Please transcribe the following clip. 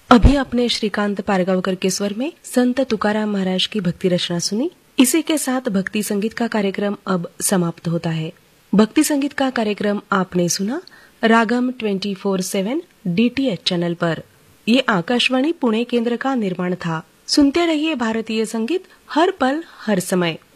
अभी आपने श्रीकांत पारगांवकर के स्वर में संत तुकाराम महाराज की भक्ति रचना सुनी। इसी के साथ भक्ति संगीत का कार्यक्रम अब समाप्त होता है। भक्ति संगीत का कार्यक्रम आपने सुना रागम 24/7 DTH चैनल पर। ये आकाशवाणी पुणे केंद्र का निर्माण था। सुनते रहिए भारतीय संगीत हर पल हर समय।